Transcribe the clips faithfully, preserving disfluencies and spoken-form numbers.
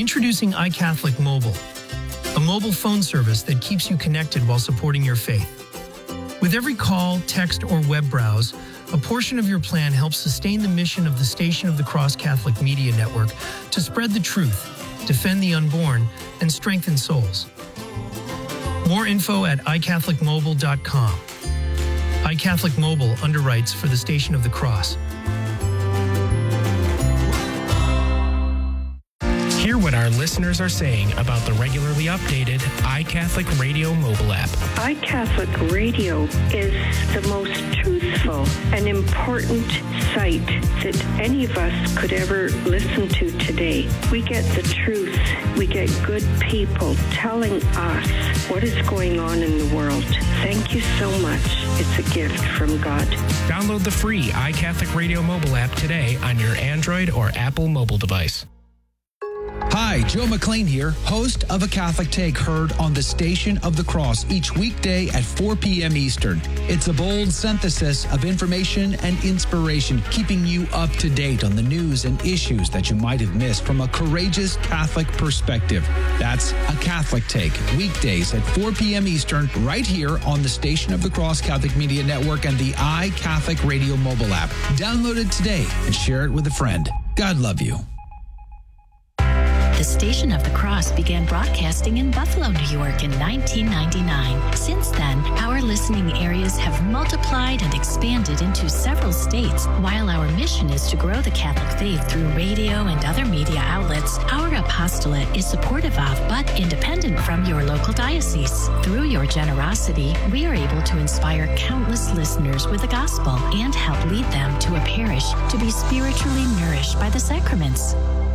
Introducing iCatholic Mobile, a mobile phone service that keeps you connected while supporting your faith. With every call, text, or web browse, a portion of your plan helps sustain the mission of the Station of the Cross Catholic Media Network to spread the truth, defend the unborn, and strengthen souls. More info at i catholic mobile dot com. iCatholic Mobile underwrites for the Station of the Cross. Hear what our listeners are saying about the regularly updated iCatholic Radio mobile app. iCatholic Radio is the most truthful and important site that any of us could ever listen to today. We get the truth. We get good people telling us what is going on in the world. Thank you so much. It's a gift from God. Download the free iCatholic Radio mobile app today on your Android or Apple mobile device. Hi, Joe McLean here, host of A Catholic Take, heard on the Station of the Cross each weekday at four p.m. Eastern. It's a bold synthesis of information and inspiration, keeping you up to date on the news and issues that you might have missed from a courageous Catholic perspective. That's A Catholic Take, weekdays at four p.m. Eastern, right here on the Station of the Cross Catholic Media Network and the iCatholic Radio mobile app. Download it today and share it with a friend. God love you. The Station of the Cross began broadcasting in Buffalo, New York in nineteen ninety-nine. Since then, our listening areas have multiplied and expanded into several states. While our mission is to grow the Catholic faith through radio and other media outlets, our apostolate is supportive of but independent from your local diocese. Through your generosity, we are able to inspire countless listeners with the gospel and help lead them to a parish to be spiritually nourished by the sacraments.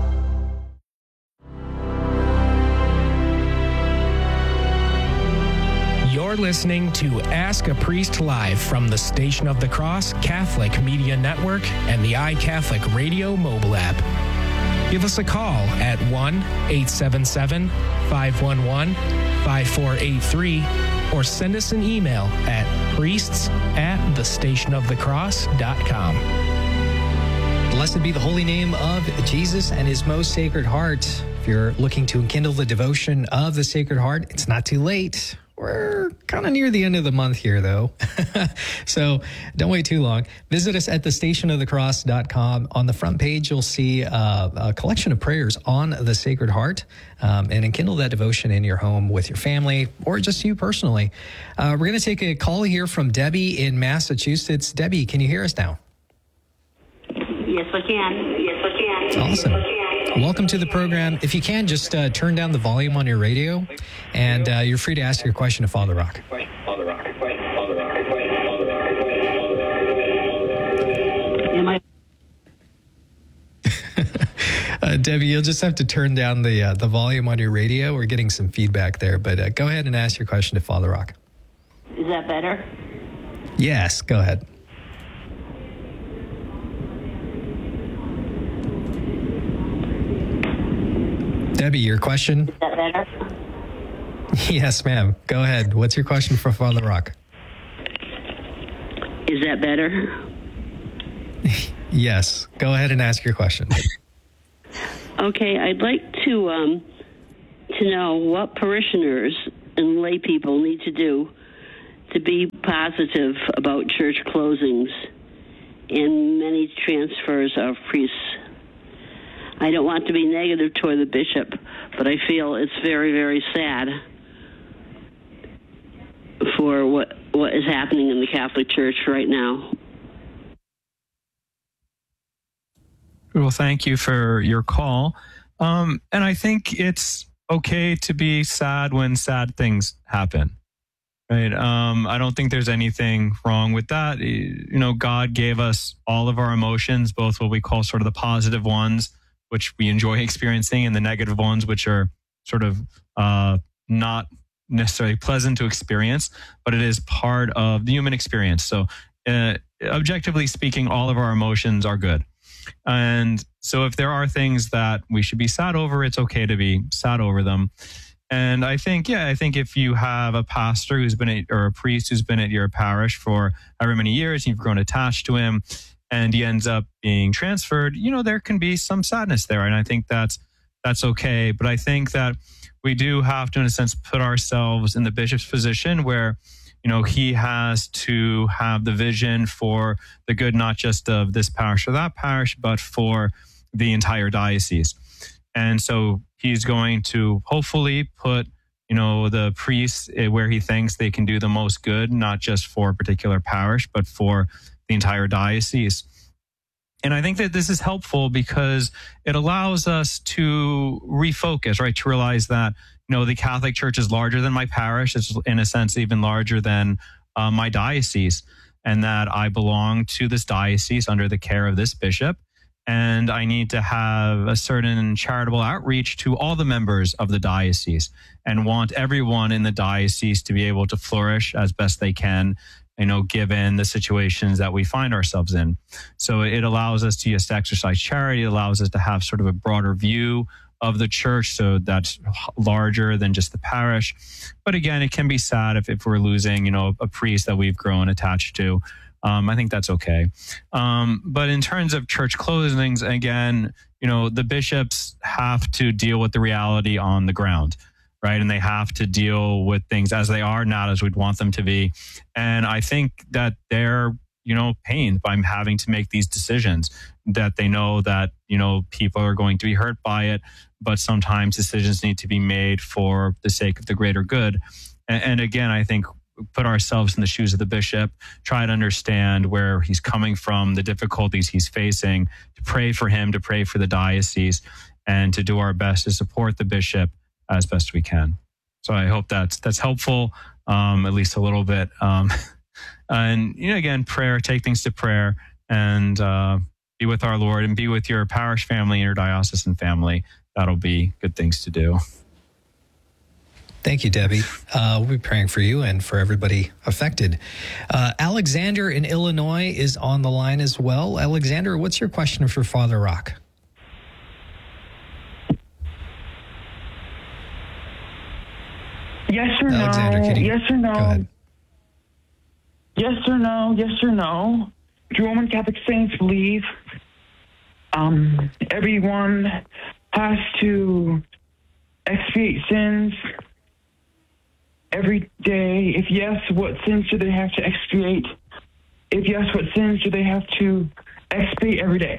You're listening to Ask a Priest Live from the Station of the Cross Catholic Media Network and the iCatholic Radio mobile app. Give us a call at one eight seven seven, five one one, five four eight three or send us an email at priests at the station of the cross dot com. Blessed be the holy name of Jesus and his most sacred heart. If you're looking to enkindle the devotion of the Sacred Heart, it's not too late. We're kind of near the end of the month here, though. So don't wait too long. Visit us at the station of the cross dot com. On the front page, you'll see uh, a collection of prayers on the Sacred Heart, um, and enkindle that devotion in your home with your family or just you personally. Uh, we're going to take a call here from Debbie in Massachusetts. Debbie, can you hear us now? Yes, I can. Yes, I can. Awesome. Yes, I can. Welcome to the program. If you can, just uh, turn down the volume on your radio, and uh, you're free to ask your question to Father Rock. Am I? uh, Debbie, you'll just have to turn down the uh, the volume on your radio. We're getting some feedback there, but uh, go ahead and ask your question to Father Rock. Is that better? Yes, go ahead. Debbie, your question? Is that better? Yes, ma'am. Go ahead. What's your question for Father Rock? Is that better? Yes. Go ahead and ask your question. Okay, I'd like to um, to know what parishioners and lay people need to do to be positive about church closings and many transfers of priests. I don't want to be negative toward the bishop, but I feel it's very, very sad for what what is happening in the Catholic Church right now. Well, thank you for your call. Um, and I think it's okay to be sad when sad things happen, right? Um, I don't think there's anything wrong with that. You know, God gave us all of our emotions, both what we call sort of the positive ones, which we enjoy experiencing, and the negative ones, which are sort of uh, not necessarily pleasant to experience, but it is part of the human experience. So uh, objectively speaking, all of our emotions are good. And so if there are things that we should be sad over, it's okay to be sad over them. And I think, yeah, I think if you have a pastor who's been at, or a priest who's been at your parish for however many years, and you've grown attached to him, and he ends up being transferred, you know, there can be some sadness there. And I think that's that's okay. But I think that we do have to, in a sense, put ourselves in the bishop's position where, you know, he has to have the vision for the good, not just of this parish or that parish, but for the entire diocese. And so he's going to hopefully put, you know, the priests where he thinks they can do the most good, not just for a particular parish, but for the entire diocese. And I think that this is helpful because it allows us to refocus, right? To realize that, you know, the Catholic Church is larger than my parish. It's in a sense even larger than uh, my diocese, and that I belong to this diocese under the care of this bishop. And I need to have a certain charitable outreach to all the members of the diocese and want everyone in the diocese to be able to flourish as best they can, you know, given the situations that we find ourselves in. So it allows us to just exercise charity, it allows us to have sort of a broader view of the church, so that's larger than just the parish. But again, it can be sad if, if we're losing, you know, a priest that we've grown attached to. Um, I think that's okay. Um, but in terms of church closings, again, you know, the bishops have to deal with the reality on the ground, right? And they have to deal with things as they are, not as we'd want them to be. And I think that they're, you know, pained by having to make these decisions, that they know that, you know, people are going to be hurt by it, but sometimes decisions need to be made for the sake of the greater good. And, and again, I think put ourselves in the shoes of the bishop, try to understand where he's coming from, the difficulties he's facing, to pray for him, to pray for the diocese, and to do our best to support the bishop as best we can. So I hope that's that's helpful, um, at least a little bit. Um, and, you know, again, prayer, take things to prayer, and uh, be with our Lord, and be with your parish family and your diocesan family. That'll be good things to do. Thank you, Debbie. Uh, we'll be praying for you and for everybody affected. Uh, Alexander in Illinois is on the line as well. Alexander, what's your question for Father Rock? Yes or Alexander, no? can you- Yes or no? Go ahead. Yes or no? Yes or no? Do Roman Catholic saints believe um, everyone has to expiate sins every day? If yes, what sins do they have to expiate? If yes, what sins do they have to expiate every day?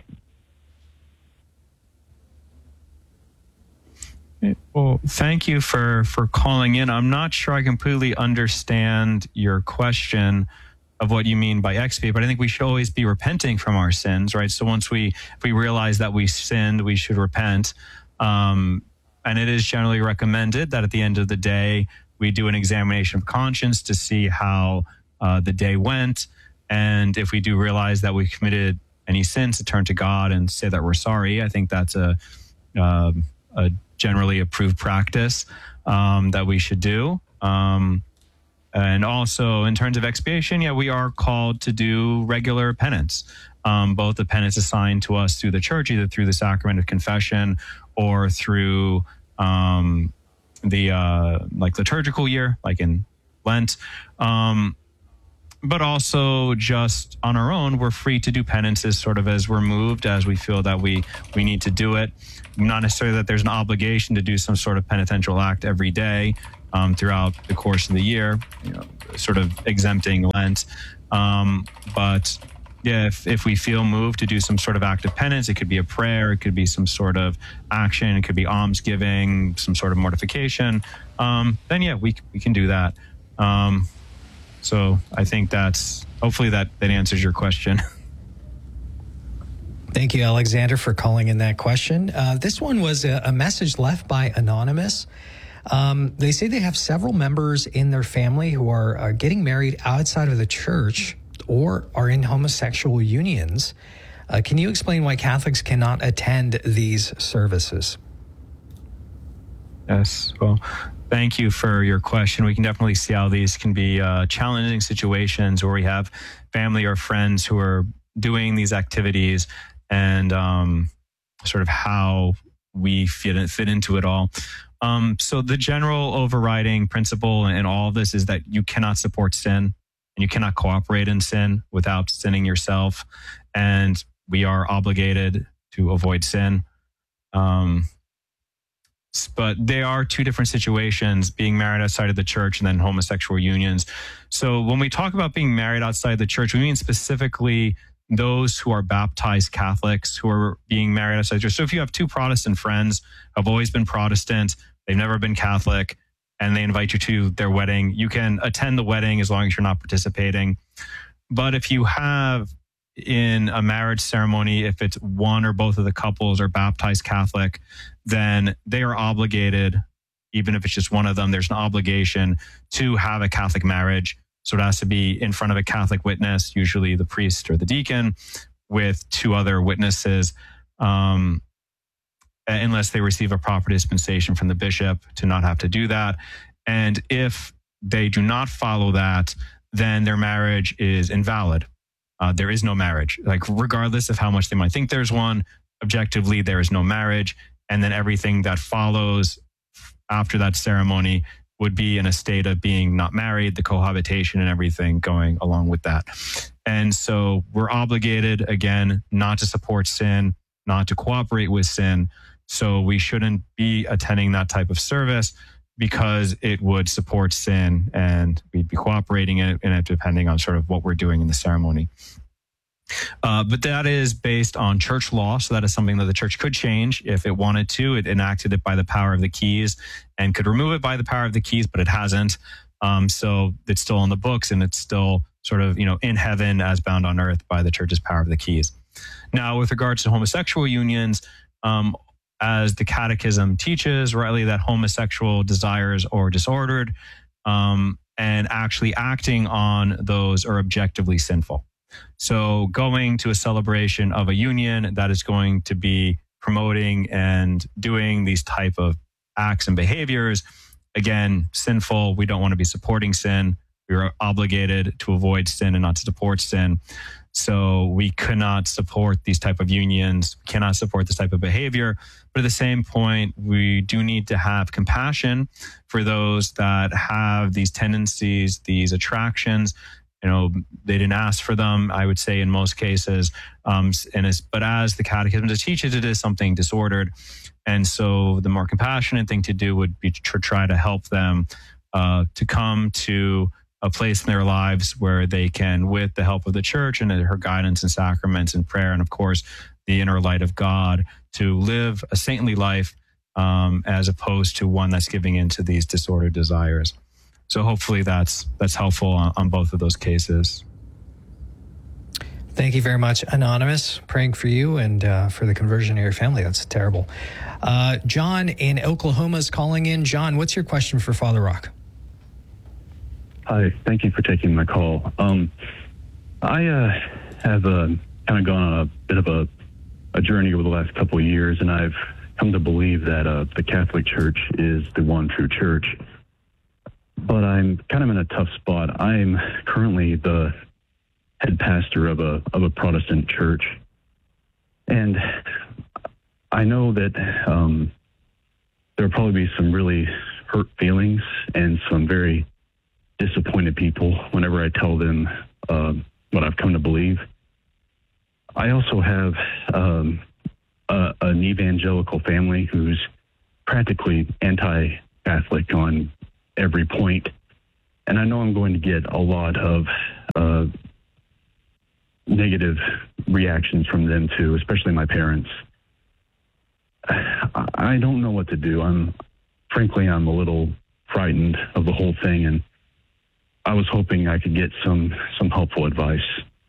Well, thank you for, for calling in. I'm not sure I completely understand your question of what you mean by expiate, but I think we should always be repenting from our sins, right? So once we, if we realize that we sinned, we should repent. Um, and it is generally recommended that at the end of the day, we do an examination of conscience to see how uh, the day went. And if we do realize that we committed any sins, to turn to God and say that we're sorry. I think that's a, uh, a generally approved practice um, that we should do. Um, and also in terms of expiation, yeah, we are called to do regular penance, um, both the penance assigned to us through the church, either through the sacrament of confession or through um, the uh, like liturgical year, like in Lent. Um, but also just on our own, we're free to do penances sort of as we're moved, as we feel that we, we need to do it. Not necessarily that there's an obligation to do some sort of penitential act every day um, throughout the course of the year, you know, sort of exempting Lent. Um, but yeah, if, if we feel moved to do some sort of act of penance, it could be a prayer, it could be some sort of action, it could be almsgiving, some sort of mortification, um, then yeah, we, we can do that. Um, so I think that's, hopefully that, that answers your question. Thank you, Alexander, for calling in that question. Uh, this one was a, a message left by Anonymous. Um, they say they have several members in their family who are, are getting married outside of the church or are in homosexual unions. Uh, can you explain why Catholics cannot attend these services? Yes, well, thank you for your question. We can definitely see how these can be uh, challenging situations where we have family or friends who are doing these activities, and um, sort of how we fit, fit into it all. Um, so the general overriding principle in all of this is that you cannot support sin, and you cannot cooperate in sin without sinning yourself. And we are obligated to avoid sin. Um, but they are two different situations, being married outside of the church and then homosexual unions. So when we talk about being married outside the church, we mean specifically those who are baptized Catholics who are being married outside the church. So if you have two Protestant friends who have always been Protestant, they've never been Catholic, and they invite you to their wedding, you can attend the wedding as long as you're not participating. But if you have in a marriage ceremony, if it's one or both of the couples are baptized Catholic, then they are obligated, even if it's just one of them, there's an obligation to have a Catholic marriage. So it has to be in front of a Catholic witness, usually the priest or the deacon, with two other witnesses, um, unless they receive a proper dispensation from the bishop to not have to do that. And if they do not follow that, then their marriage is invalid. Uh, there is no marriage. Like, regardless of how much they might think there's one, objectively, there is no marriage. And then everything that follows after that ceremony would be in a state of being not married, the cohabitation and everything going along with that. And so we're obligated, again, not to support sin, not to cooperate with sin. So we shouldn't be attending that type of service because it would support sin, and we'd be cooperating in it, in it depending on sort of what we're doing in the ceremony. Uh, but that is based on church law. So that is something that the church could change if it wanted to. It enacted it by the power of the keys and could remove it by the power of the keys, but it hasn't. Um, so it's still on the books, and it's still sort of, you know, in heaven as bound on earth by the church's power of the keys. Now, with regards to homosexual unions, um, as the Catechism teaches, rightly, that homosexual desires are disordered, um, and actually acting on those are objectively sinful. So going to a celebration of a union that is going to be promoting and doing these type of acts and behaviors, again, sinful. We don't want to be supporting sin. We are obligated to avoid sin and not to support sin. So we cannot support these type of unions, cannot support this type of behavior. But at the same point, we do need to have compassion for those that have these tendencies, these attractions. You know, they didn't ask for them, I would say, in most cases. Um, and it's, but as the Catechism teaches, it is something disordered. And so the more compassionate thing to do would be to try to help them uh, to come to a place in their lives where they can, with the help of the church and her guidance and sacraments and prayer, and of course, the inner light of God, to live a saintly life um, as opposed to one that's giving into these disordered desires. So hopefully that's that's helpful on, on both of those cases. Thank you very much, Anonymous. Praying for you and uh, for the conversion of your family. That's terrible. Uh, John in Oklahoma is calling in. John, what's your question for Father Rock? Hi, thank you for taking my call. Um, I uh, have uh, kind of gone on a bit of a, a journey over the last couple of years, and I've come to believe that uh, the Catholic Church is the one true church. But I'm kind of in a tough spot. I'm currently the head pastor of a of a Protestant church, and I know that um, there'll probably be some really hurt feelings and some very disappointed people whenever I tell them uh, what I've come to believe. I also have um, a, an evangelical family who's practically anti-Catholic on every point, and I know I'm going to get a lot of uh, negative reactions from them too, especially my parents. I, I don't know what to do. I'm frankly, I'm a little frightened of the whole thing, and I was hoping I could get some some helpful advice.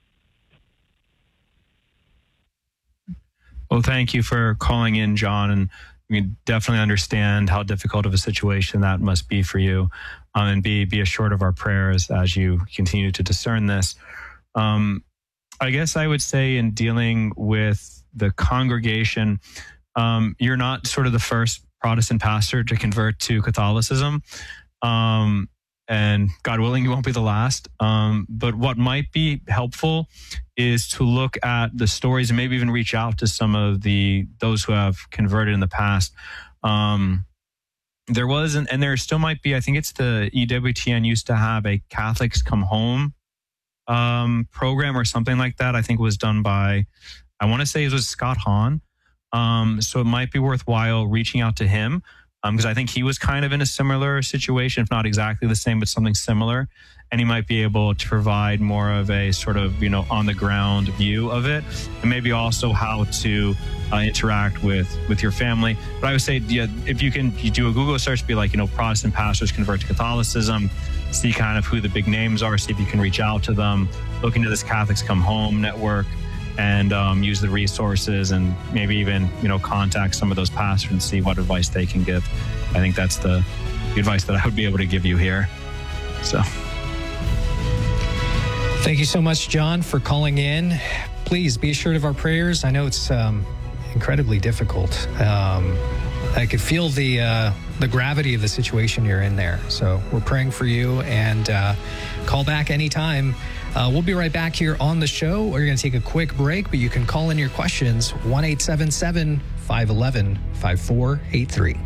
Well, thank you for calling in, John, and we definitely understand how difficult of a situation that must be for you, um, and be be assured of our prayers as you continue to discern this. Um, I guess I would say in dealing with the congregation, um, you're not sort of the first Protestant pastor to convert to Catholicism. Um, And God willing, you won't be the last. Um, but what might be helpful is to look at the stories and maybe even reach out to some of the those who have converted in the past. Um, there was, and, and there still might be, I think it's the E W T N used to have a Catholics Come Home um, program or something like that. I think it was done by, I want to say it was Scott Hahn. Um, so it might be worthwhile reaching out to him. because um, I think he was kind of in a similar situation, if not exactly the same, but something similar. And he might be able to provide more of a sort of, you know, on the ground view of it, and maybe also how to uh, interact with, with your family. But I would say, yeah, if you can, you do a Google search, be like, you know, Protestant pastors convert to Catholicism, see kind of who the big names are, see if you can reach out to them, look into this Catholics Come Home network, and um, use the resources, and maybe even, you know, contact some of those pastors and see what advice they can give. I think that's the, the advice that I would be able to give you here. So. Thank you so much, John, for calling in. Please be assured of our prayers. I know it's um, incredibly difficult. Um, I could feel the uh, the gravity of the situation you're in there. So we're praying for you, and uh, call back anytime. Uh, we'll be right back here on the show. We're going to take a quick break, but you can call in your questions, one eight seven seven, five one one, five four eight three.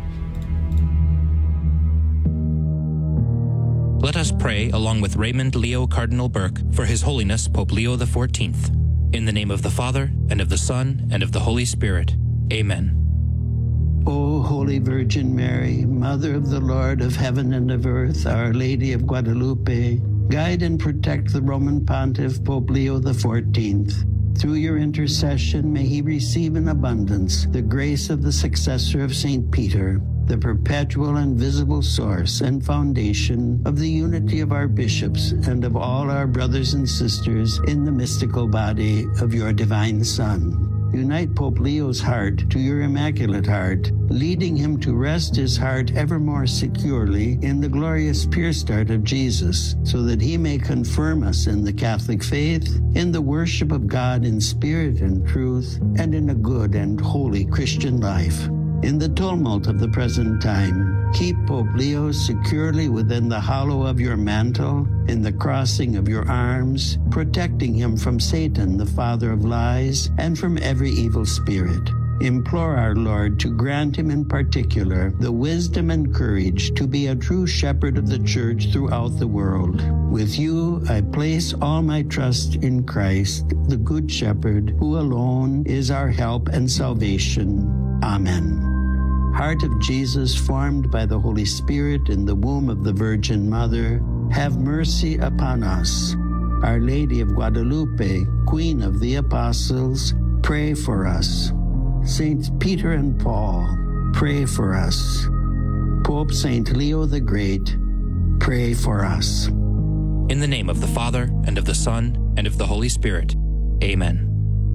Let us pray along with Raymond Leo Cardinal Burke for His Holiness Pope Leo the fourteenth. In the name of the Father, and of the Son, and of the Holy Spirit. Amen. O Holy Virgin Mary, Mother of the Lord of heaven and of earth, Our Lady of Guadalupe, guide and protect the Roman Pontiff Pope Leo the fourteenth. Through your intercession, may he receive in abundance the grace of the successor of Saint Peter, the perpetual and visible source and foundation of the unity of our bishops and of all our brothers and sisters in the mystical body of your divine Son. Unite Pope Leo's heart to your Immaculate Heart, leading him to rest his heart ever more securely in the glorious pure start of Jesus, so that he may confirm us in the Catholic faith, in the worship of God in spirit and truth, and in a good and holy Christian life. In the tumult of the present time, keep Pope Leo securely within the hollow of your mantle, in the crossing of your arms, protecting him from Satan, the father of lies, and from every evil spirit. Implore our Lord to grant him in particular the wisdom and courage to be a true shepherd of the church throughout the world. With you, I place all my trust in Christ, the Good Shepherd, who alone is our help and salvation. Amen. Heart of Jesus, formed by the Holy Spirit in the womb of the Virgin Mother, have mercy upon us. Our Lady of Guadalupe, Queen of the Apostles, pray for us. Saints Peter and Paul, pray for us. Pope Saint Leo the Great, pray for us. In the name of the Father, and of the Son, and of the Holy Spirit. Amen.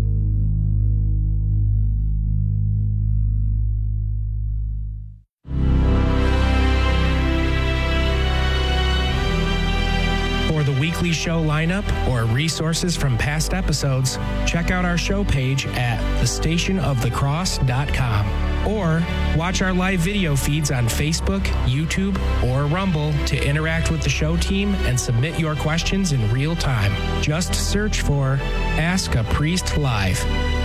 For the weekly show lineup or resources from past episodes, check out our show page at the station of the cross dot com, or watch our live video feeds on Facebook, YouTube, or Rumble to interact with the show team and submit your questions in real time. Just search for Ask a Priest Live.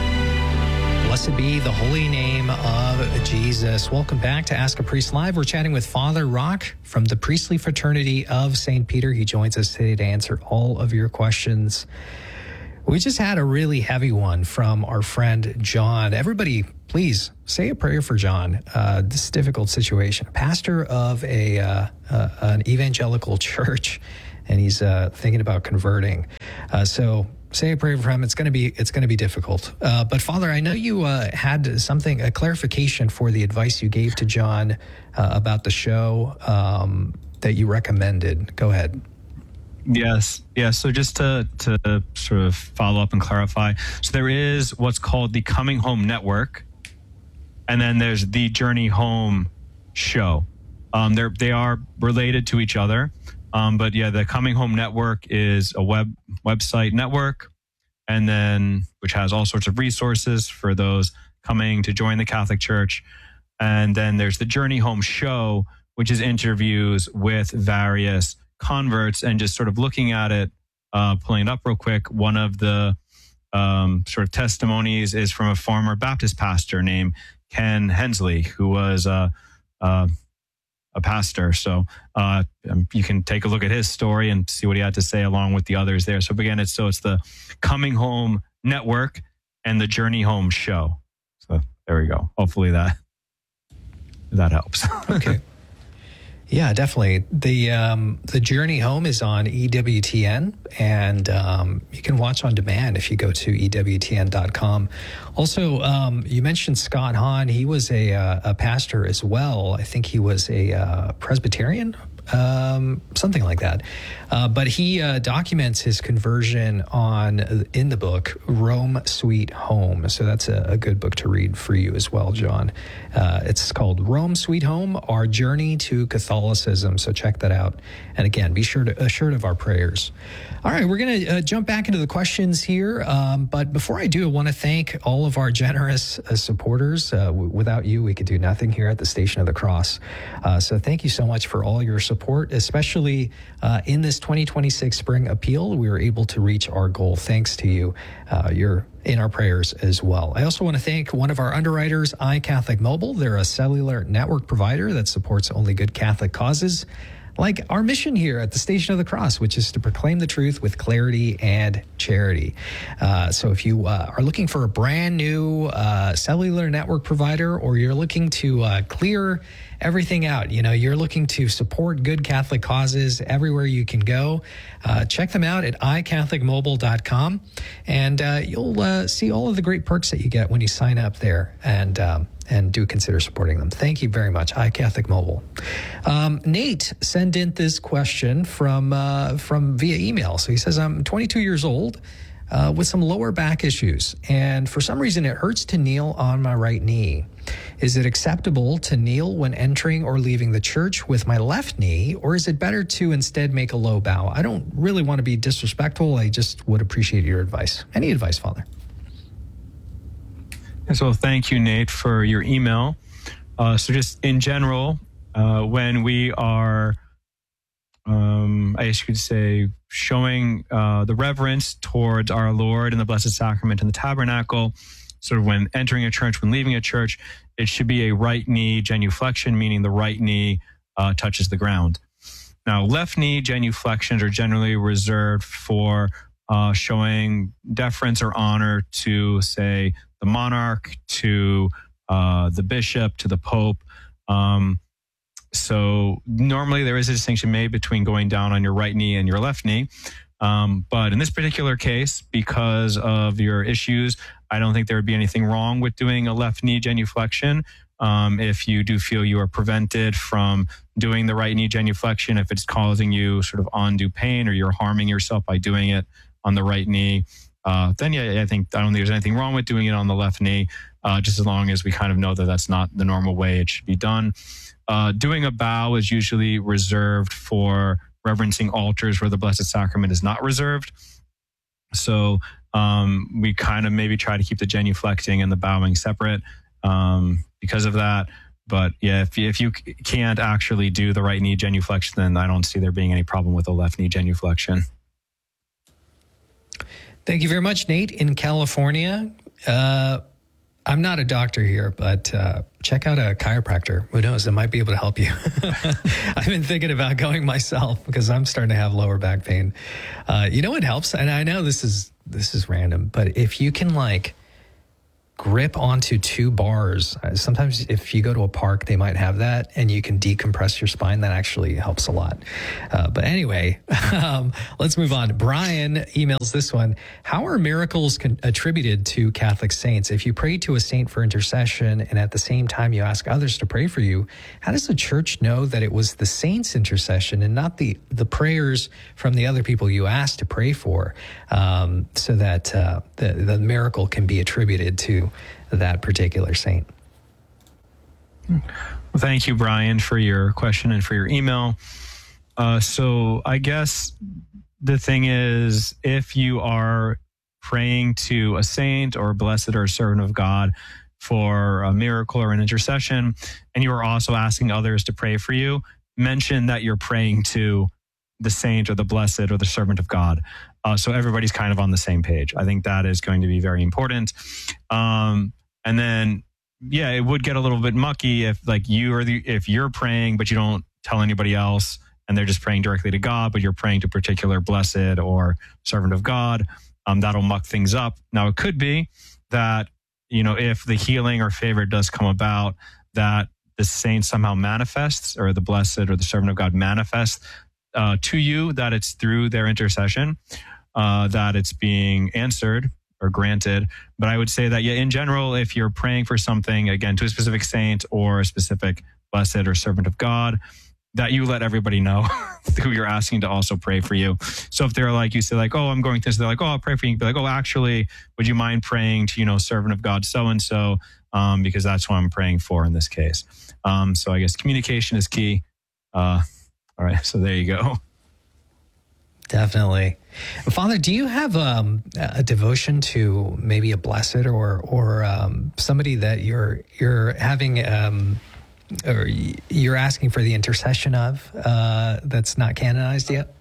Blessed be the holy name of Jesus. Welcome back to Ask a Priest Live. We're chatting with Father Rock from the Priestly Fraternity of Saint Peter. He joins us today to answer all of your questions. We just had a really heavy one from our friend John. Everybody, please say a prayer for John. Uh, this difficult situation. Pastor of a uh, uh, an evangelical church, and he's uh, thinking about converting. Uh, so. Say a prayer for him. It's going to be it's going to be difficult. Uh, but Father, I know you uh, had something, a clarification for the advice you gave to John uh, about the show um, that you recommended. Go ahead. Yes. Yeah. So just to, to sort of follow up and clarify. So there is what's called the Coming Home Network, and then there's the Journey Home show. Um, they're, they are related to each other. Um, but yeah, the Coming Home Network is a web website network, and then which has all sorts of resources for those coming to join the Catholic Church. And then there's the Journey Home show, which is interviews with various converts, and just sort of looking at it, uh, pulling it up real quick. One of the um, sort of testimonies is from a former Baptist pastor named Ken Hensley, who was a uh, uh, a pastor. So uh, you can take a look at his story and see what he had to say along with the others there. So again, it's so it's the Coming Home Network and the Journey Home show. So there we go. Hopefully that. that helps. Okay. Yeah, definitely. The um, the Journey Home is on E W T N, and um, you can watch on demand if you go to E W T N dot com. Also, um, you mentioned Scott Hahn. He was a, uh, a pastor as well. I think he was a uh, Presbyterian, um, something like that. Uh, but he uh, documents his conversion on in the book Rome Sweet Home. So that's a, a good book to read for you as well, John. Uh, it's called Rome Sweet Home: Our Journey to Catholicism. So check that out. And again, be sure to assured of our prayers. All right, we're going to uh, jump back into the questions here. Um, but before I do, I want to thank all of our generous uh, supporters. Uh, w- without you, we could do nothing here at the Station of the Cross. Uh, so thank you so much for all your support, especially uh, in this twenty twenty-six spring appeal. We were able to reach our goal thanks to you. Uh, you're in our prayers as well. I also want to thank one of our underwriters, iCatholic Mobile. They're a cellular network provider that supports only good Catholic causes, like our mission here at the Station of the Cross, which is to proclaim the truth with clarity and charity. Uh, so if you uh, are looking for a brand new uh, cellular network provider, or you're looking to uh, clear everything out, you know, you're looking to support good Catholic causes everywhere you can go, uh, check them out at i catholic mobile dot com, and uh, you'll uh, see all of the great perks that you get when you sign up there, and um, and do consider supporting them. Thank you very much, iCatholic Mobile. Um, Nate sent in this question from uh, from via email. So he says, I'm twenty-two years old uh, with some lower back issues, and for some reason it hurts to kneel on my right knee. Is it acceptable to kneel when entering or leaving the church with my left knee, or is it better to instead make a low bow? I don't really want to be disrespectful. I just would appreciate your advice. Any advice, Father? So thank you, Nate, for your email. Uh, so just in general, uh, when we are, um, I guess you could say, showing uh, the reverence towards our Lord in the Blessed Sacrament and the Tabernacle, sort of when entering a church, when leaving a church, it should be a right knee genuflection, meaning the right knee uh, touches the ground. Now, left knee genuflections are generally reserved for uh, showing deference or honor to, say, the monarch, to uh, the bishop, to the pope. Um, so normally there is a distinction made between going down on your right knee and your left knee. Um, but in this particular case, because of your issues, I don't think there would be anything wrong with doing a left knee genuflection. Um, if you do feel you are prevented from doing the right knee genuflection, if it's causing you sort of undue pain or you're harming yourself by doing it on the right knee, uh, then yeah, I think I don't think there's anything wrong with doing it on the left knee, uh, just as long as we kind of know that that's not the normal way it should be done. Uh, doing a bow is usually reserved for reverencing altars where the Blessed Sacrament is not reserved. So um, we kind of maybe try to keep the genuflecting and the bowing separate um, because of that. But yeah, if, if you can't actually do the right knee genuflection, then I don't see there being any problem with the left knee genuflection. Thank you very much, Nate, in California. Uh, I'm not a doctor here, but uh, check out a chiropractor. Who knows? It might be able to help you. I've been thinking about going myself because I'm starting to have lower back pain. Uh, you know what helps? And I know this is this is random, but if you can like grip onto two bars, sometimes if you go to a park, they might have that, and you can decompress your spine. That actually helps a lot. Uh, but anyway, um, let's move on. Brian emails this one. How are miracles con- attributed to Catholic saints? If you pray to a saint for intercession and at the same time you ask others to pray for you, how does the church know that it was the saint's intercession and not the, the prayers from the other people you asked to pray for, um, so that uh, the, the miracle can be attributed to that particular saint? Well, thank you, Brian, for your question and for your email. Uh, so I guess the thing is, if you are praying to a saint or a blessed or a servant of God for a miracle or an intercession, and you are also asking others to pray for you, mention that you're praying to the saint or the blessed or the servant of God. Uh, so everybody's kind of on the same page. I think that is going to be very important. Um, and then, yeah, it would get a little bit mucky if like you are the, if you're praying, but you don't tell anybody else and they're just praying directly to God, but you're praying to a particular blessed or servant of God. Um, that'll muck things up. Now, it could be that, you know, if the healing or favor does come about, that the the saint somehow manifests, or the blessed or the servant of God manifests uh, to you, that it's through their intercession uh, that it's being answered or granted. But I would say that, yeah, in general, if you're praying for something, again, to a specific saint or a specific blessed or servant of God, that you let everybody know who you're asking to also pray for you. So if they're like, you say like, oh, I'm going through this, they're like, oh, I'll pray for you. You can be like, oh, actually, would you mind praying to, you know, servant of God so-and-so, um, because that's what I'm praying for in this case. Um, so I guess communication is key. Uh, all right, so there you go. Definitely. Father, do you have um, a devotion to maybe a blessed or or um, somebody that you're you're having um, or you're asking for the intercession of uh, that's not canonized yet?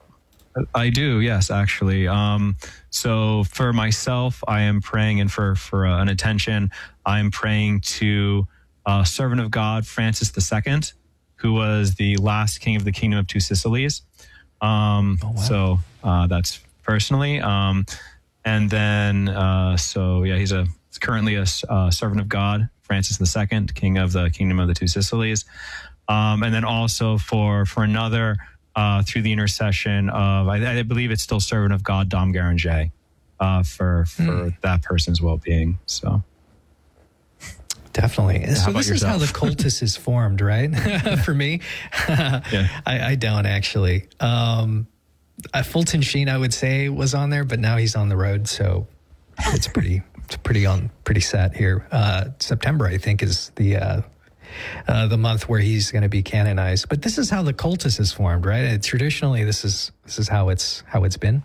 I do, yes, actually. Um, so for myself, I am praying, and for for uh, an attention, I'm praying to uh, servant of God Francis the Second, who was the last king of the Kingdom of Two Sicilies. Um, oh, wow. So uh, that's personally. Um, and then, uh, so yeah, he's a he's currently a uh, servant of God, Francis the Second, king of the Kingdom of the Two Sicilies. Um, and then also for for another, uh, through the intercession of, I, I believe it's still servant of God, Dom Garanger, uh, for for mm. that person's well-being. So. Definitely. Yeah, so this yourself? Is how the cultus is formed, right? For me, yeah. I, I don't actually. Um, uh, Fulton Sheen, I would say, was on there, but now he's on the road, so it's pretty, it's pretty on, pretty set here. Uh, September, I think, is the uh, uh, the month where he's going to be canonized. But this is how the cultus is formed, right? And traditionally, this is this is how it's how it's been.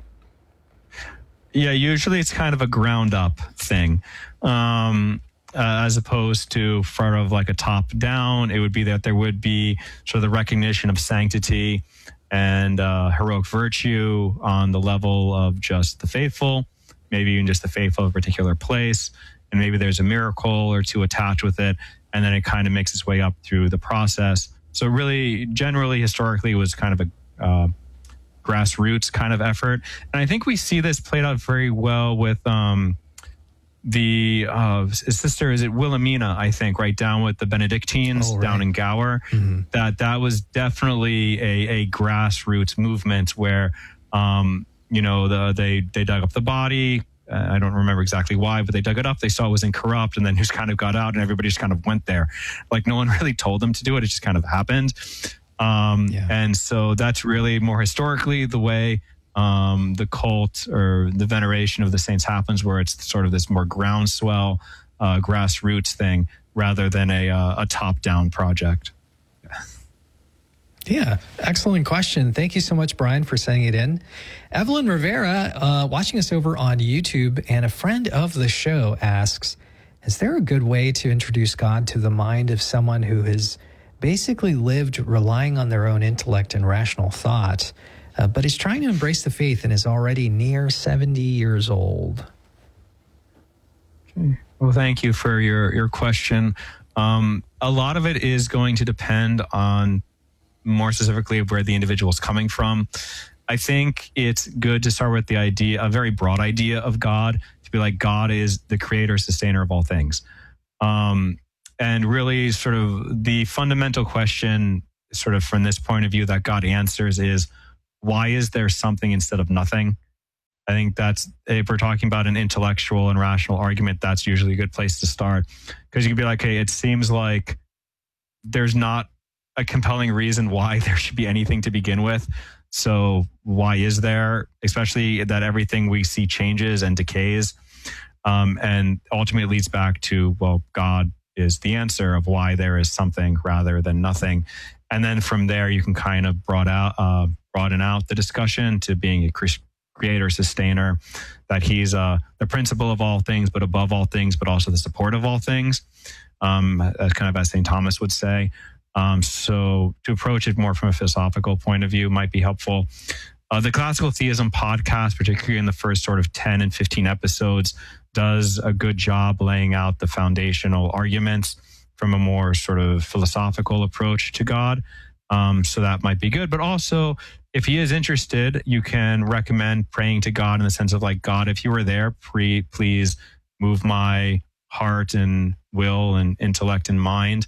Yeah, usually it's kind of a ground up thing. Um, Uh, as opposed to sort of like a top down, it would be that there would be sort of the recognition of sanctity and uh, heroic virtue on the level of just the faithful, maybe even just the faithful of a particular place, and maybe there's a miracle or two attached with it, and then it kind of makes its way up through the process. So really, generally, historically, it was kind of a uh, grassroots kind of effort, and I think we see this played out very well with um, the uh, sister, is it Wilhelmina, I think, right down with the Benedictines oh, right. down in Gower. Mm-hmm. That that was definitely a, a grassroots movement where, um, you know, the, they, they dug up the body. Uh, I don't remember exactly why, but they dug it up. They saw it was incorrupt, and then just kind of got out, and everybody just kind of went there. Like no one really told them to do it. It just kind of happened. Um, yeah. And so that's really more historically the way um, the cult or the veneration of the saints happens, where it's sort of this more groundswell, uh, grassroots thing rather than a, uh, a top-down project. Yeah, excellent question. Thank you so much, Brian, for sending it in. Evelyn Rivera, uh, watching us over on YouTube, and a friend of the show asks, is there a good way to introduce God to the mind of someone who has basically lived relying on their own intellect and rational thought, uh, but is trying to embrace the faith and is already near seventy years old? Okay. Well, thank you for your, your question. Um, a lot of it is going to depend on more specifically of where the individual is coming from. I think it's good to start with the idea, a very broad idea of God, to be like, God is the creator, sustainer of all things. Um, and really sort of the fundamental question, sort of from this point of view, that God answers is, why is there something instead of nothing? I think that's, if we're talking about an intellectual and rational argument, that's usually a good place to start. Because you can be like, hey, it seems like there's not a compelling reason why there should be anything to begin with. So why is there, especially that everything we see changes and decays? Um, and ultimately leads back to, well, God is the answer of why there is something rather than nothing. And then from there, you can kind of broad out, uh, broaden out the discussion to being a creator, sustainer, that he's uh, the principle of all things, but above all things, but also the support of all things. Um, as kind of as Saint Thomas would say. Um, so to approach it more from a philosophical point of view might be helpful. Uh, the Classical Theism podcast, particularly in the first sort of ten and fifteen episodes, does a good job laying out the foundational arguments from a more sort of philosophical approach to God. Um, so that might be good. But also, if he is interested, you can recommend praying to God in the sense of like, God, if you were there, pre- please move my heart and will and intellect and mind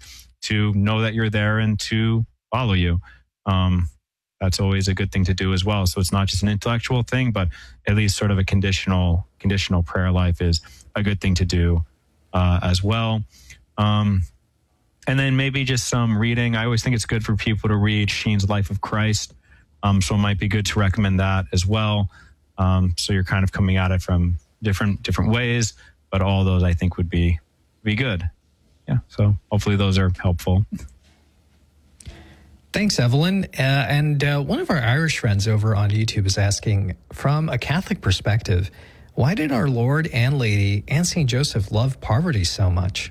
to know that you're there and to follow you. Um, that's always a good thing to do as well. So it's not just an intellectual thing, but at least sort of a conditional conditional prayer life is a good thing to do uh, as well. Um, and then maybe just some reading. I always think it's good for people to read Sheen's Life of Christ. Um, so it might be good to recommend that as well. Um, so you're kind of coming at it from different different ways, but all those I think would be be good. Yeah. So hopefully those are helpful. Thanks, Evelyn. Uh, and uh, one of our Irish friends over on YouTube is asking, from a Catholic perspective, why did our Lord and Lady and Saint Joseph love poverty so much?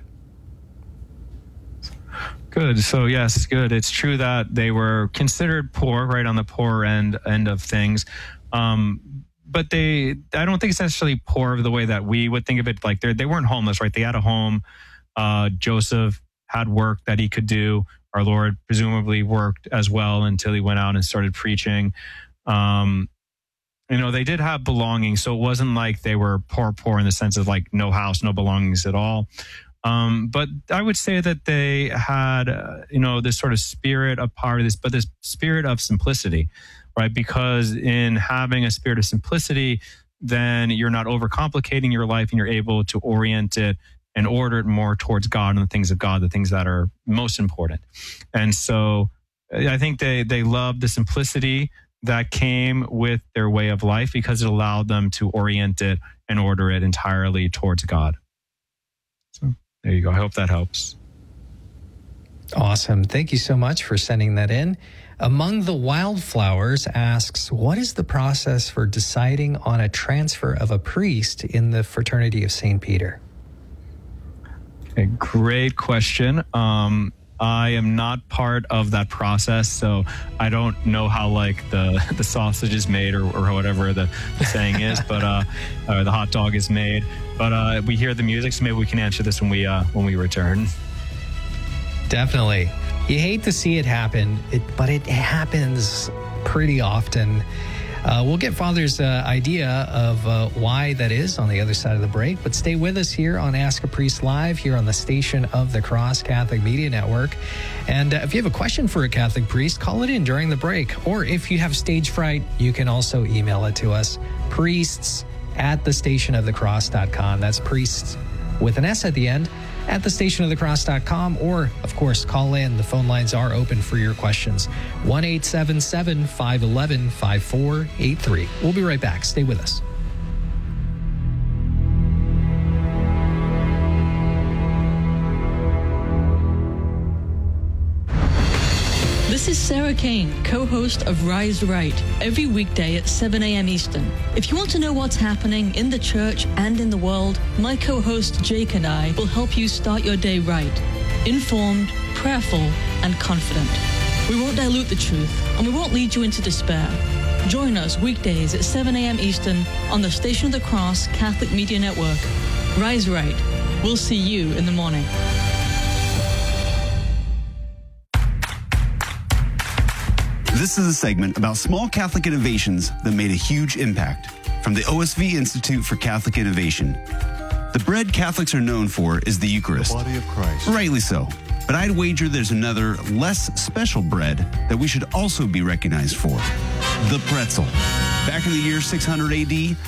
Good. So yes, good. It's true that they were considered poor, right on the poor end end of things. Um, but they, I don't think it's necessarily poor the way that we would think of it. Like they they weren't homeless, right? They had a home. Uh, Joseph had work that he could do. Our Lord presumably worked as well until he went out and started preaching. Um, you know, they did have belongings, so it wasn't like they were poor, poor in the sense of like no house, no belongings at all. Um, but I would say that they had, uh, you know, this sort of spirit of poverty, this, but this spirit of simplicity, right? Because in having a spirit of simplicity, then you're not overcomplicating your life and you're able to orient it and order it more towards God and the things of God, the things that are most important. And so I think they, they loved the simplicity that came with their way of life because it allowed them to orient it and order it entirely towards God. So there you go. I hope that helps. Awesome. Thank you so much for sending that in. Among the Wildflowers asks, what is the process for deciding on a transfer of a priest in the Fraternity of Saint Peter? Okay, great question. Um, I am not part of that process, so I don't know how like the, the sausage is made or, or whatever the, the saying is, but uh, or the hot dog is made. But uh, we hear the music, so maybe we can answer this when we uh, when we return. Definitely. You hate to see it happen, it, but it happens pretty often. Uh, we'll get Father's uh, idea of uh, why that is on the other side of the break, but stay with us here on Ask a Priest Live here on the Station of the Cross Catholic Media Network. And uh, if you have a question for a Catholic priest, call it in during the break. Or if you have stage fright, you can also email it to us, priests at the station of the cross dot com. That's priests with an S at the end, at the station of the cross dot com, or, of course, call in. The phone lines are open for your questions. one eight seven seven, five one one, five four eight three. We'll be right back. Stay with us. This is Sarah Kane, co-host of Rise Right, every weekday at seven a.m. Eastern. If you want to know what's happening in the church and in the world, my co-host Jake and I will help you start your day right, informed, prayerful, and confident. We won't dilute the truth, and we won't lead you into despair. Join us weekdays at seven a.m. Eastern on the Station of the Cross Catholic Media Network. Rise Right. We'll see you in the morning. This is a segment about small Catholic innovations that made a huge impact from the O S V Institute for Catholic Innovation. The bread Catholics are known for is the Eucharist. The body of Christ. Rightly so. But I'd wager there's another, less special bread that we should also be recognized for. The pretzel. Back in the year six hundred A D,